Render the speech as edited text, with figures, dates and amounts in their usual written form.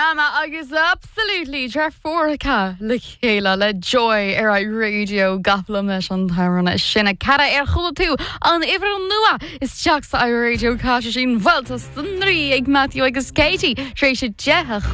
Drama agus absolutely Fórcha le chéile le joy ar a radio gapla meis an tharna sinna cara ar chola tú an ifir nua is teach sa radio cá sin bhiltas den rí ag Matthew agus Katie trééis sé dethach